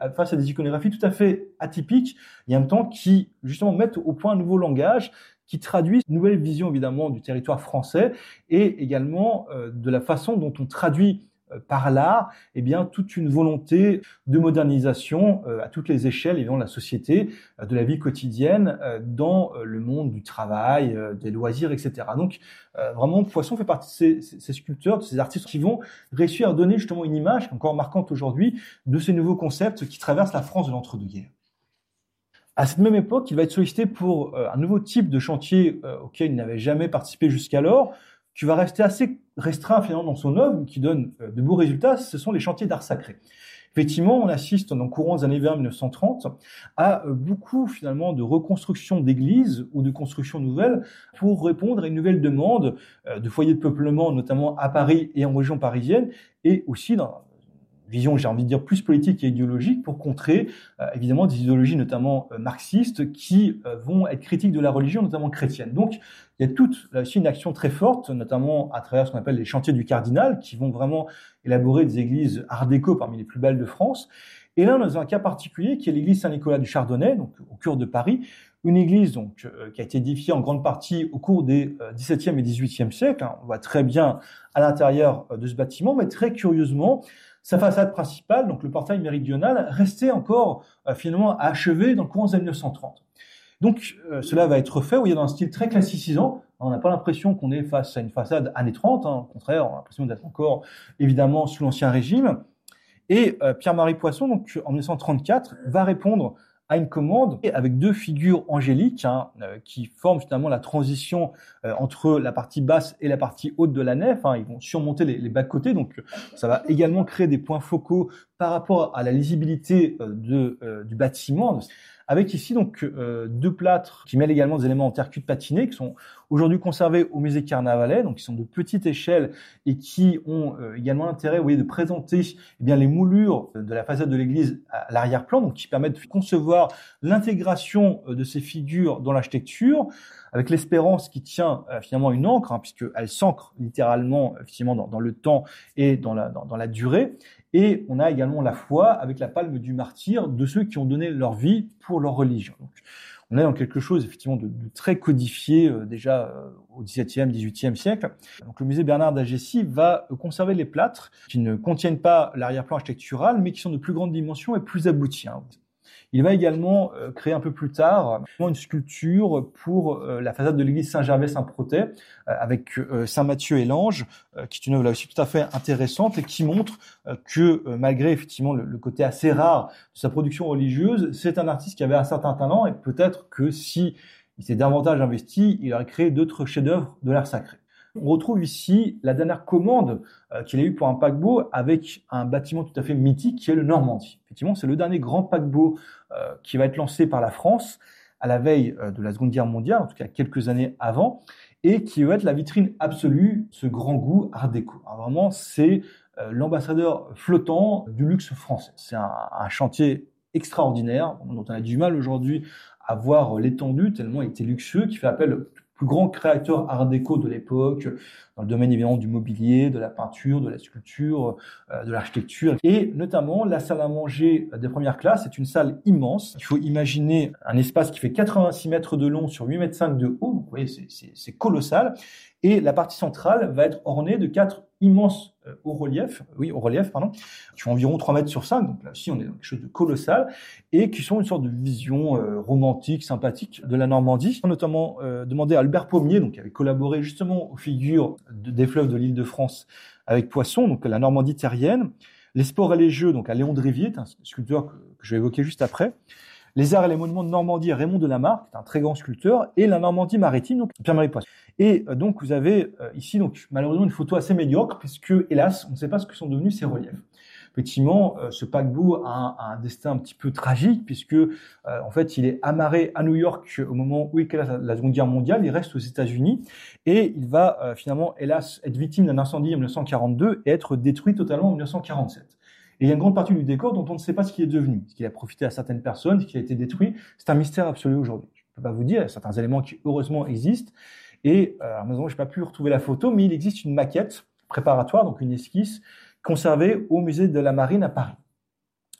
face à des iconographies tout à fait atypiques et en même temps qui, justement, mettent au point un nouveau langage qui traduit une nouvelle vision, évidemment, du territoire français et également de la façon dont on traduit par l'art, eh bien, toute une volonté de modernisation à toutes les échelles, évidemment, de la société, de la vie quotidienne, dans le monde du travail, des loisirs, etc. Donc, vraiment, Poisson fait partie de ces sculpteurs, de ces artistes qui vont réussir à donner justement une image encore marquante aujourd'hui de ces nouveaux concepts qui traversent la France de l'entre-deux-guerres. À cette même époque, il va être sollicité pour un nouveau type de chantier auquel il n'avait jamais participé jusqu'alors, qui va rester assez restreint finalement dans son œuvre, qui donne de beaux résultats, ce sont les chantiers d'art sacré. Effectivement, on assiste dans le courant des années 1930 à beaucoup finalement de reconstruction d'églises ou de constructions nouvelles pour répondre à une nouvelle demande de foyers de peuplement, notamment à Paris et en région parisienne, et aussi dans vision, j'ai envie de dire, plus politique et idéologique pour contrer, évidemment, des idéologies notamment marxistes qui vont être critiques de la religion, notamment chrétienne. Donc, il y a toute là aussi une action très forte, notamment à travers ce qu'on appelle les chantiers du cardinal, qui vont vraiment élaborer des églises art déco parmi les plus belles de France. Et là, dans un cas particulier, qui est l'église Saint-Nicolas du Chardonnay, donc au cœur de Paris, une église donc qui a été édifiée en grande partie au cours des XVIIe et XVIIIe siècles. On voit très bien à l'intérieur de ce bâtiment, mais très curieusement, sa façade principale, donc le portail méridional, restait encore finalement à achever dans le courant des années 1930. Donc cela va être fait, vous voyez, dans un style très classicisant. On n'a pas l'impression qu'on est face à une façade années 30, au contraire, on a l'impression d'être encore évidemment sous l'Ancien Régime. Et Pierre-Marie Poisson, donc en 1934, va répondre à une commande avec deux figures angéliques qui forment finalement la transition entre la partie basse et la partie haute de la nef. Ils vont surmonter les bas-côtés, donc ça va également créer des points focaux par rapport à la lisibilité du bâtiment. Avec ici donc deux plâtres qui mêlent également des éléments en terre cuite patinée qui sont aujourd'hui conservés au musée Carnavalet, donc qui sont de petite échelle et qui ont également l'intérêt, vous voyez, de présenter bien les moulures de la façade de l'église à l'arrière-plan, donc qui permettent de concevoir l'intégration de ces figures dans l'architecture, avec l'espérance qui tient finalement une encre, puisqu'elle s'ancre littéralement effectivement dans le temps et dans la durée. Et on a également la foi avec la palme du martyr de ceux qui ont donné leur vie pour leur religion. Donc, on est dans quelque chose effectivement de très codifié déjà au XVIIe, XVIIIe siècle. Donc, le musée Bernard d'Agessi va conserver les plâtres qui ne contiennent pas l'arrière-plan architectural, mais qui sont de plus grande dimension et plus aboutis. Il va également créer un peu plus tard une sculpture pour la façade de l'église Saint-Gervais-Saint-Protais avec Saint Matthieu et l'Ange, qui est une œuvre là aussi tout à fait intéressante et qui montre que malgré effectivement le côté assez rare de sa production religieuse, c'est un artiste qui avait un certain talent et peut-être que si il s'est davantage investi, il aurait créé d'autres chefs-d'œuvre de l'art sacré. On retrouve ici la dernière commande qu'il a eue pour un paquebot avec un bâtiment tout à fait mythique qui est le Normandie. Effectivement, c'est le dernier grand paquebot qui va être lancé par la France à la veille de la Seconde Guerre mondiale, en tout cas quelques années avant, et qui va être la vitrine absolue, ce grand goût art déco. Alors vraiment, c'est l'ambassadeur flottant du luxe français. C'est un chantier extraordinaire dont on a du mal aujourd'hui à voir l'étendue tellement il était luxueux, qui fait appel plus grand créateur art déco de l'époque, dans le domaine évidemment du mobilier, de la peinture, de la sculpture, de l'architecture. Et notamment, la salle à manger des premières classes est une salle immense. Il faut imaginer un espace qui fait 86 mètres de long sur 8,5 mètres de haut. Donc, vous voyez, c'est colossal. Et la partie centrale va être ornée de 4 immenses hauts reliefs, qui font environ 3 mètres sur 5. Donc là aussi, on est dans quelque chose de colossal et qui sont une sorte de vision romantique, sympathique de la Normandie. On a notamment demandé à Albert Pommier, donc qui avait collaboré justement aux figures des fleuves de l'Île-de-France avec Poisson, donc la Normandie terrienne, les sports et les jeux, donc à Léon Drivier, un sculpteur que je vais évoquer juste après, les arts et les monuments de Normandie à Raymond Delamarre, qui est un très grand sculpteur, et la Normandie maritime, donc Pierre-Marie Poisson. Et donc vous avez ici donc malheureusement une photo assez médiocre, puisque hélas, on ne sait pas ce que sont devenus ces reliefs. Effectivement, ce paquebot a un destin un petit peu tragique, puisque en fait il est amarré à New York au moment où éclate la Seconde Guerre mondiale, il reste aux États-Unis, et il va finalement hélas être victime d'un incendie en 1942 et être détruit totalement en 1947. Et il y a une grande partie du décor dont on ne sait pas ce qu'il est devenu, ce qu'il a profité à certaines personnes, ce qui a été détruit. C'est un mystère absolu aujourd'hui. Je ne peux pas vous dire, il y a certains éléments qui heureusement existent. Et malheureusement, je n'ai pas pu retrouver la photo, mais il existe une maquette préparatoire, donc une esquisse, conservée au musée de la Marine à Paris.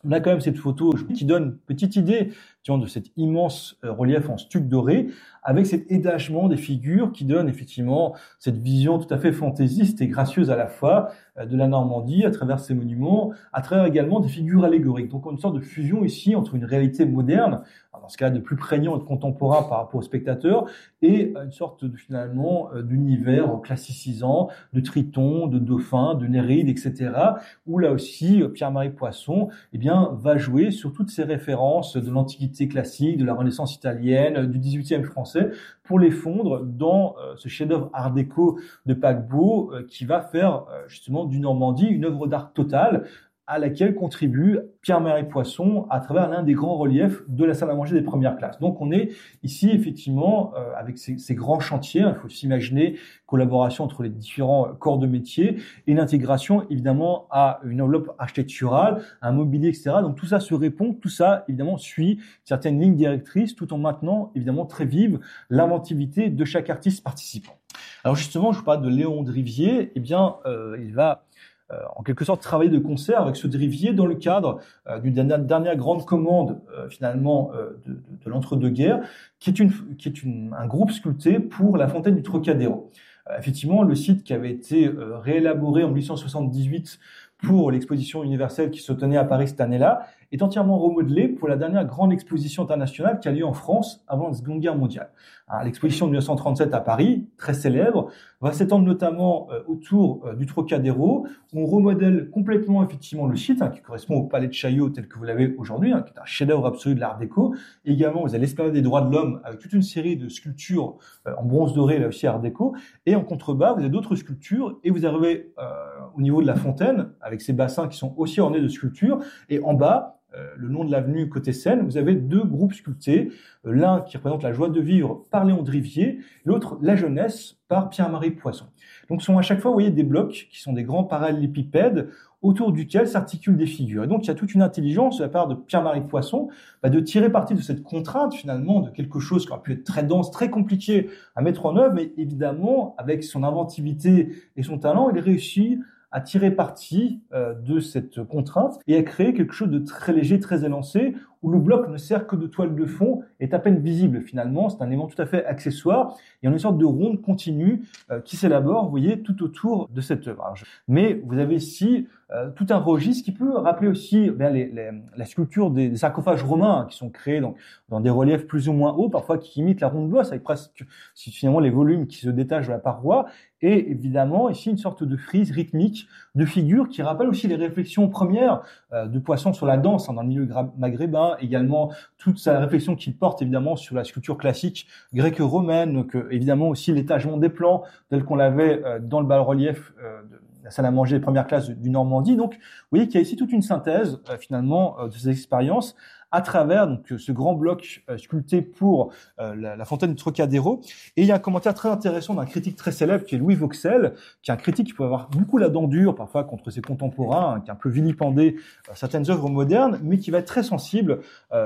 on a quand même cette photo qui donne une petite idée de cet immense relief en stuc doré, avec cet étagement des figures qui donne effectivement cette vision tout à fait fantaisiste et gracieuse à la fois de la Normandie à travers ces monuments, à travers également des figures allégoriques. Donc on a une sorte de fusion ici entre une réalité moderne, dans ce cas de plus prégnant et de contemporain par rapport aux spectateurs, et une sorte finalement d'univers classicisant, de Triton, de Dauphin, de Néride, etc., où là aussi Pierre-Marie Poisson va jouer sur toutes ces références de l'Antiquité classique, de la Renaissance italienne, du XVIIIe français, pour les fondre dans ce chef-d'œuvre art déco de paquebot qui va faire justement du Normandie une œuvre d'art totale, à laquelle contribue Pierre-Marie Poisson à travers l'un des grands reliefs de la salle à manger des premières classes. Donc on est ici effectivement avec ces grands chantiers, il faut s'imaginer collaboration entre les différents corps de métier et une intégration évidemment à une enveloppe architecturale, un mobilier, etc. Donc tout ça se répond, tout ça évidemment suit certaines lignes directrices tout en maintenant évidemment très vive l'inventivité de chaque artiste participant. Alors justement, je vous parle de Léon Drivier, il va en quelque sorte travailler de concert avec ce Drivier dans le cadre d'une dernière grande commande de l'entre-deux-guerres, qui est un groupe sculpté pour la fontaine du Trocadéro. Effectivement, le site qui avait été réélaboré en 1878 pour l'exposition universelle qui se tenait à Paris cette année-là, est entièrement remodelé pour la dernière grande exposition internationale qui a lieu en France avant la Seconde Guerre mondiale. L'exposition de 1937 à Paris, très célèbre, va s'étendre notamment autour du Trocadéro, où on remodèle complètement effectivement le site, qui correspond au Palais de Chaillot tel que vous l'avez aujourd'hui, qui est un chef-d'œuvre absolu de l'art déco. Et également, vous avez l'Esplanade des droits de l'homme avec toute une série de sculptures en bronze doré, là aussi art déco. Et en contrebas, vous avez d'autres sculptures et vous arrivez au niveau de la fontaine avec ces bassins qui sont aussi ornés de sculptures. Et en bas, le long de l'avenue côté Seine, vous avez deux groupes sculptés, l'un qui représente la joie de vivre par Léon Drivier, l'autre la jeunesse par Pierre-Marie Poisson. Donc ce sont à chaque fois, vous voyez, des blocs qui sont des grands parallélépipèdes autour duquel s'articulent des figures. Et donc il y a toute une intelligence de la part de Pierre-Marie Poisson de tirer parti de cette contrainte finalement de quelque chose qui aurait pu être très dense, très compliqué à mettre en œuvre, mais évidemment avec son inventivité et son talent, il réussit à tirer parti de cette contrainte et à créer quelque chose de très léger, très élancé, où le bloc ne sert que de toile de fond, est à peine visible finalement, c'est un élément tout à fait accessoire, et on a une sorte de ronde continue qui s'élabore, vous voyez, tout autour de cette œuvre. Mais vous avez ici tout un registre qui peut rappeler aussi la sculpture des sarcophages romains qui sont créés dans des reliefs plus ou moins hauts, parfois qui imitent la ronde bosse, avec presque finalement les volumes qui se détachent de la paroi, et évidemment ici une sorte de frise rythmique de figures qui rappelle aussi les réflexions premières de Poisson sur la danse dans le milieu maghrébin, également toute sa réflexion qu'il porte évidemment sur la sculpture classique gréco-romaine, donc évidemment aussi l'étagement des plans tel qu'on l'avait dans le bas-relief de la salle à manger des premières classes du Normandie. Donc, vous voyez qu'il y a ici toute une synthèse finalement de ces expériences à travers donc ce grand bloc sculpté pour la fontaine du Trocadéro. Et il y a un commentaire très intéressant d'un critique très célèbre qui est Louis Vauxhel, qui est un critique qui peut avoir beaucoup la dent dure parfois contre ses contemporains, qui est un peu vilipendé certaines œuvres modernes, mais qui va être très sensible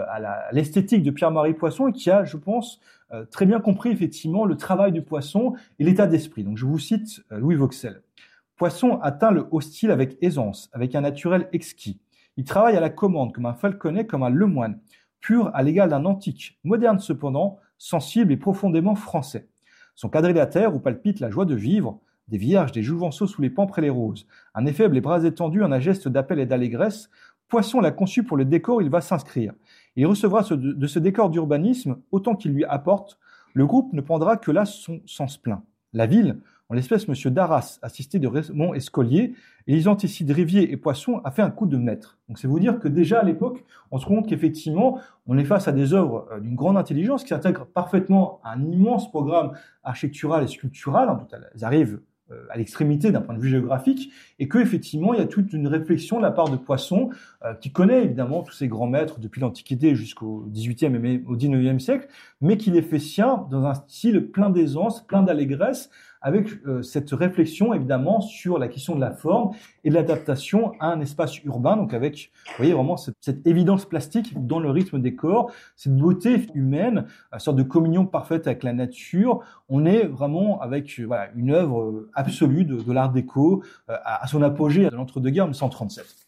à l'esthétique de Pierre-Marie Poisson et qui a, je pense, très bien compris effectivement le travail du Poisson et l'état d'esprit. Donc je vous cite Louis Vauxhel. Poisson atteint le haut style avec aisance, avec un naturel exquis. Il travaille à la commande comme un Falconet, comme un Lemoine, pur à l'égal d'un antique, moderne cependant, sensible et profondément français. Son quadrilatère où palpite la joie de vivre, des vierges, des jouvenceaux sous les pampres et les roses, un effet les bras étendus en un geste d'appel et d'allégresse, Poisson l'a conçu pour le décor, il va s'inscrire. Il recevra de ce décor d'urbanisme autant qu'il lui apporte, le groupe ne prendra que là son sens plein. La ville, en l'espèce M. Darras, assisté de Raymond Escolier, et lisant ici Drivier et Poisson, a fait un coup de maître. Donc c'est vous dire que déjà à l'époque, on se rend compte qu'effectivement, on est face à des œuvres d'une grande intelligence qui intègrent parfaitement un immense programme architectural et sculptural, dont elles arrivent à l'extrémité d'un point de vue géographique, et que effectivement il y a toute une réflexion de la part de Poisson, qui connaît évidemment tous ces grands maîtres depuis l'Antiquité jusqu'au XVIIIe et même au XIXe siècle, mais qui les fait siens dans un style plein d'aisance, plein d'allégresse, avec cette réflexion évidemment sur la question de la forme et de l'adaptation à un espace urbain, donc avec, vous voyez vraiment cette évidence plastique dans le rythme des corps, cette beauté humaine, une sorte de communion parfaite avec la nature. On est vraiment avec une œuvre absolue de l'art déco à son apogée de l'entre-deux-guerres 1937.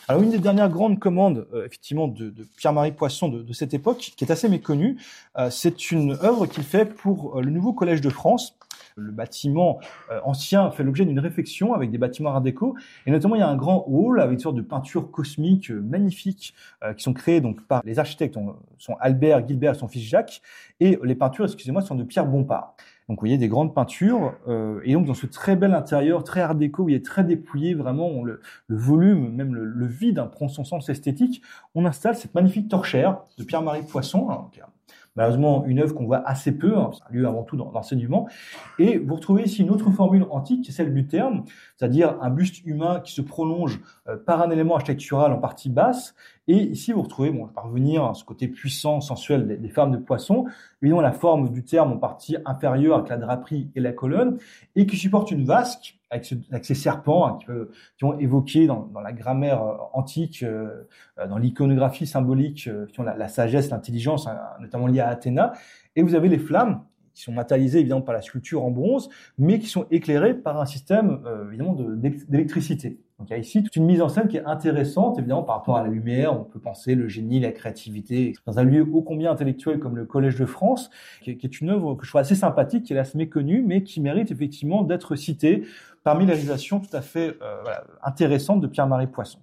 Alors, une des dernières grandes commandes, effectivement, de Pierre-Marie Poisson de cette époque, qui est assez méconnue, c'est une œuvre qu'il fait pour le nouveau Collège de France. Le bâtiment ancien fait l'objet d'une réfection avec des bâtiments art déco, et notamment il y a un grand hall avec une sorte de peintures cosmiques magnifiques qui sont créées donc par les architectes, sont Albert Gilbert et son fils Jacques, et les peintures, excusez-moi, sont de Pierre Bompard. Donc vous voyez des grandes peintures, et donc dans ce très bel intérieur, très art déco, où il est très dépouillé, vraiment le volume, même le vide, hein, prend son sens esthétique. On installe cette magnifique torchère de Pierre-Marie Poisson, hein, qui est malheureusement une œuvre qu'on voit assez peu, hein, c'est un lieu avant tout d'enseignement. Et vous retrouvez ici une autre formule antique, qui est celle du terme, c'est-à-dire un buste humain qui se prolonge par un élément architectural en partie basse. Et ici, vous retrouvez, bon, je vais revenir à ce côté puissant, sensuel des femmes de Poisson, évidemment la forme du terme en partie inférieure avec la draperie et la colonne, et qui supporte une vasque avec ces serpents, hein, qui vont évoquer dans la grammaire antique, dans l'iconographie symbolique, la sagesse, l'intelligence, hein, notamment liée à Athéna. Et vous avez les flammes qui sont matérialisées évidemment par la sculpture en bronze, mais qui sont éclairées par un système évidemment d'électricité. Donc il y a ici toute une mise en scène qui est intéressante, évidemment par rapport à la lumière. On peut penser le génie, la créativité dans un lieu ô combien intellectuel comme le Collège de France, qui est une œuvre que je trouve assez sympathique, qui est assez méconnue, mais qui mérite effectivement d'être citée parmi les réalisations tout à fait intéressantes de Pierre-Marie Poisson.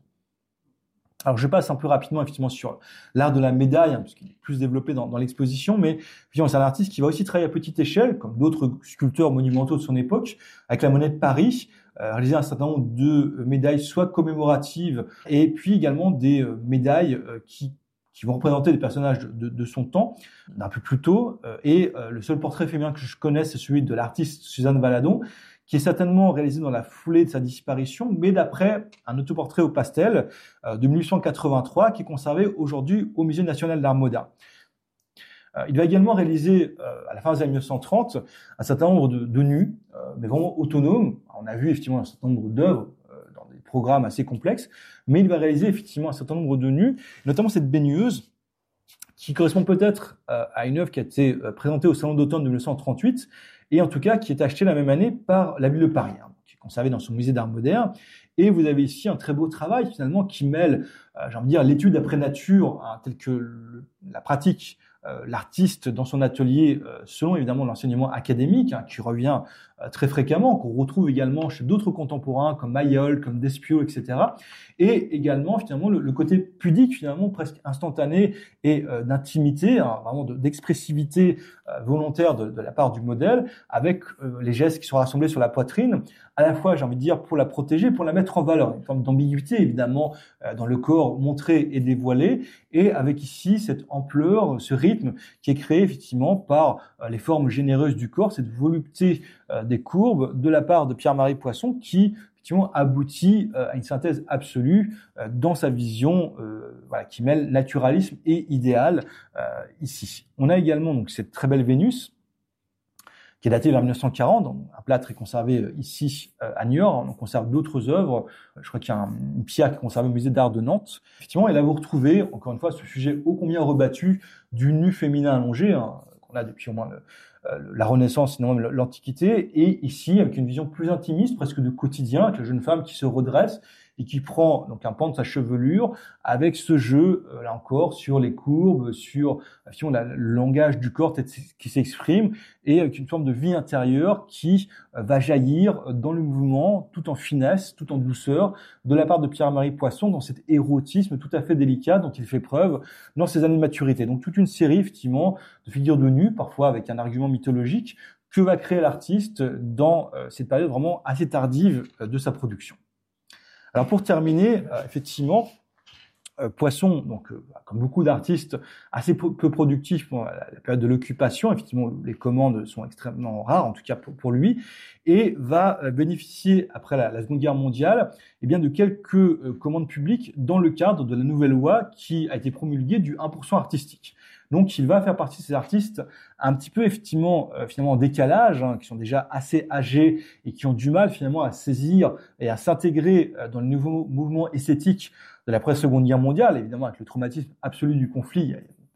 Alors je passe un peu rapidement effectivement sur l'art de la médaille, hein, puisqu'il est plus développé dans l'exposition, mais c'est un artiste qui va aussi travailler à petite échelle, comme d'autres sculpteurs monumentaux de son époque, avec la monnaie de Paris, réaliser un certain nombre de médailles soit commémoratives, et puis également des médailles qui vont représenter des personnages de son temps, d'un peu plus tôt, et le seul portrait féminin que je connais, c'est celui de l'artiste Suzanne Valadon, qui est certainement réalisé dans la foulée de sa disparition, mais d'après un autoportrait au pastel de 1883 qui est conservé aujourd'hui au Musée national d'art moderne. Il va également réaliser, à la fin des années 1930, un certain nombre de nus, mais vraiment autonomes. On a vu effectivement un certain nombre d'œuvres dans des programmes assez complexes, mais il va réaliser effectivement un certain nombre de nus, notamment cette baigneuse, qui correspond peut-être à une œuvre qui a été présentée au Salon d'automne de 1938, et en tout cas qui est achetée la même année par la ville de Paris, hein, qui est conservée dans son musée d'art moderne. Et vous avez ici un très beau travail finalement qui mêle, j'ai envie de dire, l'étude après nature, hein, telle que la pratique, l'artiste dans son atelier, selon évidemment l'enseignement académique, hein, qui revient très fréquemment, qu'on retrouve également chez d'autres contemporains comme Mayol, comme Despiau, etc. Et également finalement le côté pudique, finalement presque instantané et d'intimité, hein, vraiment d'expressivité volontaire de la part du modèle, avec les gestes qui sont rassemblés sur la poitrine, à la fois, j'ai envie de dire, pour la protéger, pour la mettre en valeur, une forme d'ambiguïté évidemment dans le corps montré et dévoilé, et avec ici cette ampleur, ce rythme qui est créé effectivement par les formes généreuses du corps, cette volupté des courbes de la part de Pierre-Marie Poisson qui effectivement aboutit à une synthèse absolue dans sa vision qui mêle naturalisme et idéal ici. On a également donc cette très belle Vénus qui est datée vers 1940, donc un plâtre est conservé ici à Niort. On conserve d'autres œuvres. Je crois qu'il y a une pierre qui est conservée au musée d'art de Nantes. Effectivement, et là vous retrouvez encore une fois ce sujet ô combien rebattu du nu féminin allongé, hein, qu'on a depuis au moins la Renaissance, sinon même l'Antiquité, et ici avec une vision plus intimiste, presque de quotidien, avec la jeune femme qui se redresse et qui prend donc un pan de sa chevelure avec ce jeu, là encore, sur les courbes, sur le langage du corps qui s'exprime, et avec une forme de vie intérieure qui va jaillir dans le mouvement, tout en finesse, tout en douceur, de la part de Pierre-Marie Poisson, dans cet érotisme tout à fait délicat dont il fait preuve dans ses années de maturité. Donc toute une série, effectivement, de figures de nu, parfois avec un argument mythologique, que va créer l'artiste dans cette période vraiment assez tardive de sa production. Alors pour terminer, effectivement, Poisson, donc comme beaucoup d'artistes, assez peu productifs pendant la période de l'occupation. Effectivement, les commandes sont extrêmement rares, en tout cas pour lui, et va bénéficier après la Seconde Guerre mondiale, eh bien de quelques commandes publiques dans le cadre de la nouvelle loi qui a été promulguée du 1% artistique. Donc, il va faire partie de ces artistes un petit peu finalement en décalage, hein, qui sont déjà assez âgés et qui ont du mal finalement à saisir et à s'intégrer dans le nouveau mouvement esthétique de l'après-Seconde Guerre mondiale. Évidemment, avec le traumatisme absolu du conflit, il y a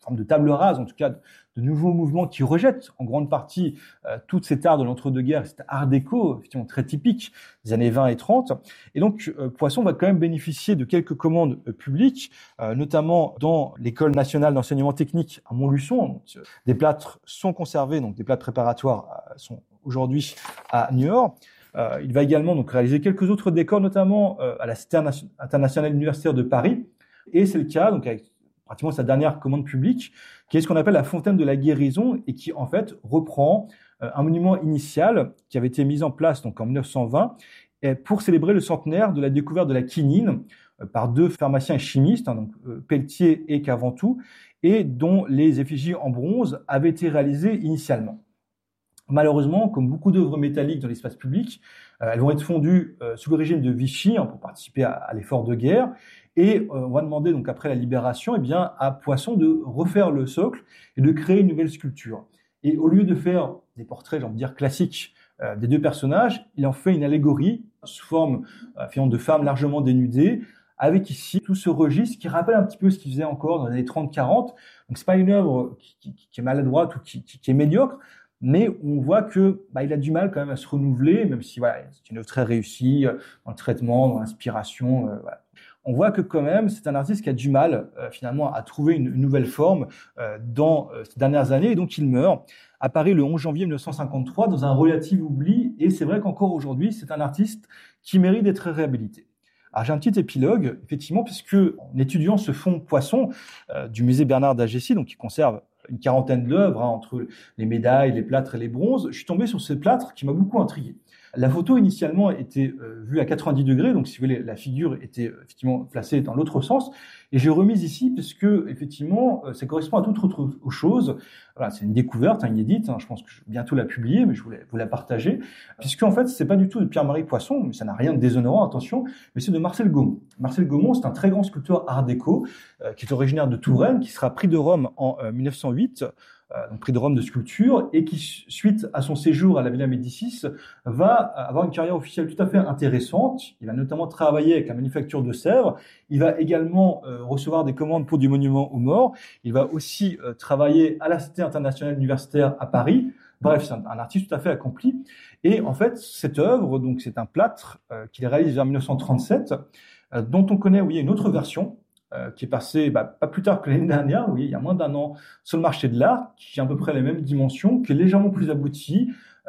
forme de table rase, en tout cas de nouveaux mouvements qui rejettent en grande partie tout cet art de l'entre-deux-guerres, cet art déco effectivement très typique des années 20 et 30. Et donc Poisson va quand même bénéficier de quelques commandes publiques, notamment dans l'école nationale d'enseignement technique à Montluçon. Donc, des plâtres sont conservés, donc des plâtres préparatoires sont aujourd'hui à Niort. Il va également donc réaliser quelques autres décors, notamment à la Cité internationale universitaire de Paris. Et c'est le cas donc avec pratiquement sa dernière commande publique, qui est ce qu'on appelle la Fontaine de la Guérison et qui en fait reprend un monument initial qui avait été mis en place donc en 1920 pour célébrer le centenaire de la découverte de la quinine par deux pharmaciens et chimistes, donc Pelletier et Caventou, et dont les effigies en bronze avaient été réalisées initialement. Malheureusement, comme beaucoup d'œuvres métalliques dans l'espace public, elles vont être fondues sous le régime de Vichy pour participer à l'effort de guerre. Et on va demander donc après la libération, à Poisson de refaire le socle et de créer une nouvelle sculpture. Et au lieu de faire des portraits, j'ai envie de dire classiques, des deux personnages, il en fait une allégorie sous forme de femmes largement dénudées, avec ici tout ce registre qui rappelle un petit peu ce qu'il faisait encore dans les années 30-40. Donc c'est pas une œuvre qui est maladroite ou qui est médiocre, mais on voit que il a du mal quand même à se renouveler, même si c'est une œuvre très réussie dans le traitement, dans l'inspiration. On voit que quand même c'est un artiste qui a du mal finalement à trouver une nouvelle forme dans ces dernières années, et donc il meurt à Paris le 11 janvier 1953 dans un relatif oubli, et c'est vrai qu'encore aujourd'hui c'est un artiste qui mérite d'être réhabilité. Alors j'ai un petit épilogue, effectivement, puisque en étudiant ce fonds Poisson du musée Bernard d'Agessi, donc qui conserve une quarantaine d'œuvres entre les médailles, les plâtres et les bronzes, je suis tombé sur ce plâtre qui m'a beaucoup intrigué. La photo initialement était vue à 90 degrés, donc si vous voulez, la figure était effectivement placée dans l'autre sens, et j'ai remise ici parce que effectivement, ça correspond à toute autre chose. Voilà, c'est une découverte, inédite. Je pense que je vais bientôt la publier, mais je voulais vous la partager, puisque en fait, c'est pas du tout de Pierre-Marie Poisson, mais ça n'a rien de déshonorant, attention, mais c'est de Marcel Gaumont. Marcel Gaumont, c'est un très grand sculpteur art déco qui est originaire de Touraine, qui sera prix de Rome en 1908. Donc prix de Rome de sculpture, et qui, suite à son séjour à la Villa Médicis, va avoir une carrière officielle tout à fait intéressante. Il va notamment travailler avec la manufacture de Sèvres. Il va également recevoir des commandes pour du monument aux morts. Il va aussi travailler à la Cité internationale universitaire à Paris. Bref, c'est un artiste tout à fait accompli. Et en fait, cette œuvre, donc c'est un plâtre qu'il réalise vers 1937, dont on connaît, une autre version, qui est passé pas plus tard que l'année dernière, il y a moins d'un an, sur le marché de l'art, qui a à peu près les mêmes dimensions, qui est légèrement plus abouti,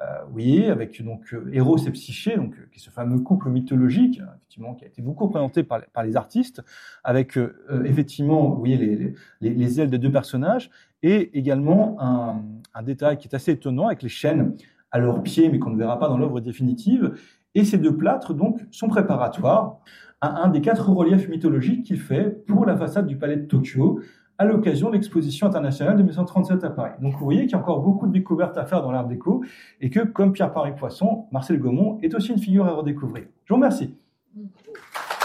avec donc Eros et Psyché, qui est ce fameux couple mythologique, effectivement, qui a été beaucoup représenté par les artistes, avec effectivement, les ailes des deux personnages, et également un détail qui est assez étonnant avec les chaînes à leurs pieds, mais qu'on ne verra pas dans l'œuvre définitive. Et ces deux plâtres, donc, sont préparatoires à un des 4 reliefs mythologiques qu'il fait pour la façade du Palais de Tokyo à l'occasion de l'exposition internationale de 1937 à Paris. Donc vous voyez qu'il y a encore beaucoup de découvertes à faire dans l'art déco, et que, comme Pierre-Marie Poisson, Marcel Gaumont est aussi une figure à redécouvrir. Je vous remercie.